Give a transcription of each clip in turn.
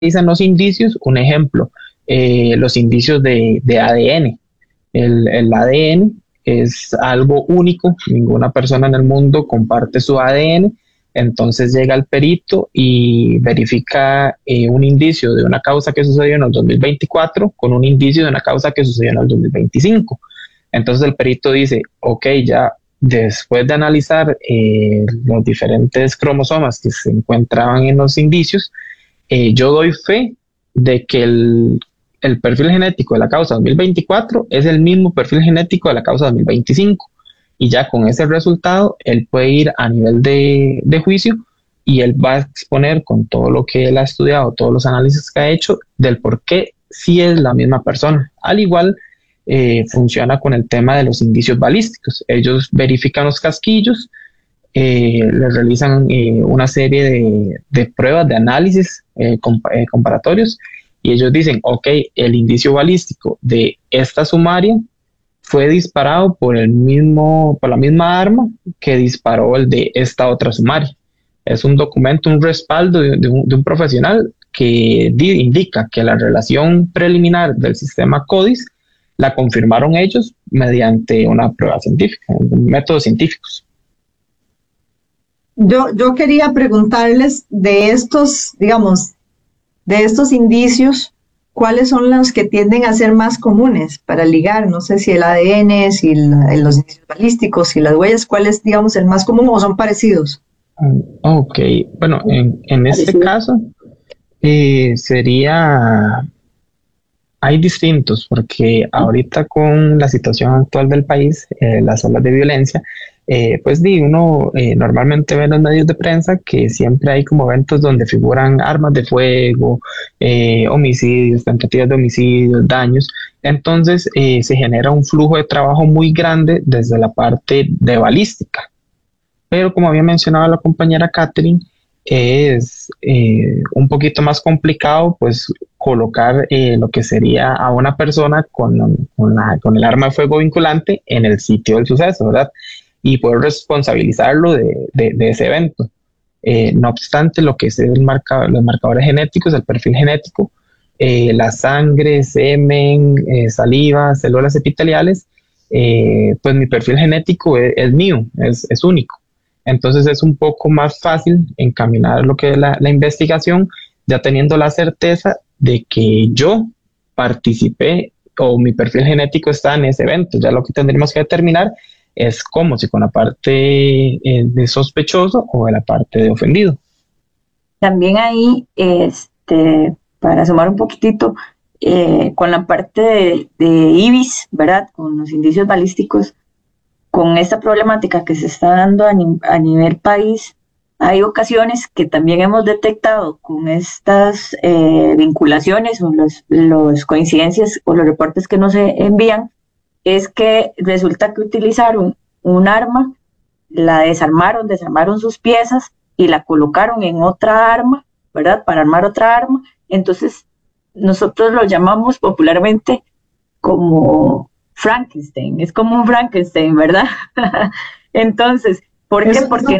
analizan los indicios, un ejemplo, los indicios de ADN. El ADN es algo único, ninguna persona en el mundo comparte su ADN, entonces llega el perito y verifica un indicio de una causa que sucedió en el 2024 con un indicio de una causa que sucedió en el 2025. Entonces el perito dice, ok, ya después de analizar los diferentes cromosomas que se encontraban en los indicios, yo doy fe de que el perfil genético de la causa 2024 es el mismo perfil genético de la causa 2025. Y ya con ese resultado, él puede ir a nivel de juicio y él va a exponer con todo lo que él ha estudiado, todos los análisis que ha hecho, del por qué sí es la misma persona. Al igual funciona con el tema de los indicios balísticos. Ellos verifican los casquillos, le realizan una serie de pruebas, de análisis comparatorios, y ellos dicen, ok, el indicio balístico de esta sumaria fue disparado por la misma arma que disparó el de esta otra sumaria. Es un documento, un respaldo de un profesional que indica que la relación preliminar del sistema CODIS la confirmaron ellos mediante una prueba científica, métodos científicos. Yo quería preguntarles de estos, digamos, de estos indicios, ¿cuáles son los que tienden a ser más comunes para ligar? No sé si el ADN, si los indicios balísticos, si las huellas, ¿cuál es, digamos, el más común o son parecidos? Ok, bueno, en este caso hay distintos, porque ahorita con la situación actual del país, las olas de violencia, pues uno normalmente ve en los medios de prensa que siempre hay como eventos donde figuran armas de fuego, homicidios, tentativas de homicidios, daños. Entonces se genera un flujo de trabajo muy grande desde la parte de balística. Pero como había mencionado la compañera Catherine, es un poquito más complicado pues colocar lo que sería a una persona con el arma de fuego vinculante en el sitio del suceso, ¿verdad? Y poder responsabilizarlo de ese evento. No obstante, lo que es los marcadores genéticos, el perfil genético, la sangre, semen, saliva, células epiteliales, pues mi perfil genético es mío, es único. Entonces es un poco más fácil encaminar lo que es la investigación, ya teniendo la certeza de que yo participé o mi perfil genético está en ese evento. Ya lo que tendremos que determinar es cómo, si con la parte de sospechoso o de la parte de ofendido. También ahí, para sumar un poquitito, con la parte de IBIS, ¿verdad? Con los indicios balísticos, con esta problemática que se está dando a nivel país, hay ocasiones que también hemos detectado con estas vinculaciones o las coincidencias o los reportes que nos envían, es que resulta que utilizaron un arma, la desarmaron sus piezas y la colocaron en otra arma, ¿verdad? Para armar otra arma. Entonces, nosotros lo llamamos popularmente como Frankenstein, es como un Frankenstein, ¿verdad? Entonces, ¿por qué? Porque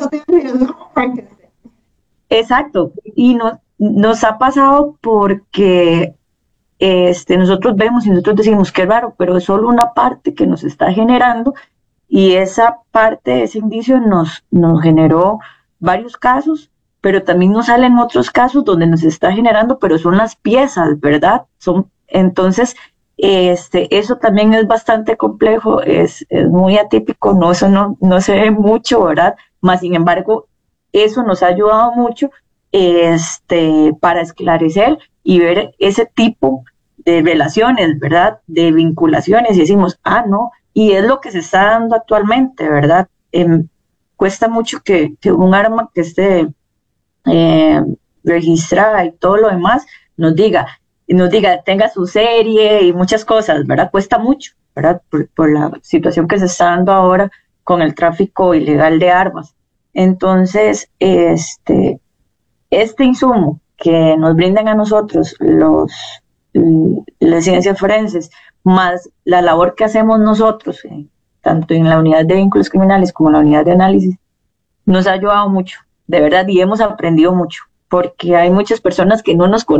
exacto, y nos ha pasado porque nosotros vemos y nosotros decimos qué raro, pero es solo una parte que nos está generando, y esa parte, ese indicio nos generó varios casos, pero también nos salen otros casos donde nos está generando, pero son las piezas, ¿verdad? Entonces, eso también es bastante complejo, es muy atípico, eso no se ve mucho, ¿verdad? Más sin embargo, eso nos ha ayudado mucho para esclarecer y ver ese tipo de relaciones, ¿verdad? De vinculaciones, y decimos, no, y es lo que se está dando actualmente, ¿verdad? Cuesta mucho que un arma que esté registrada y todo lo demás nos diga, tenga su serie y muchas cosas, ¿verdad? Cuesta mucho, ¿verdad? Por la situación que se está dando ahora con el tráfico ilegal de armas. Entonces, este insumo que nos brindan a nosotros las ciencias forenses, más la labor que hacemos nosotros, tanto en la unidad de vínculos criminales como en la unidad de análisis, nos ha ayudado mucho, de verdad, y hemos aprendido mucho. porque hay muchas personas que no nos conocen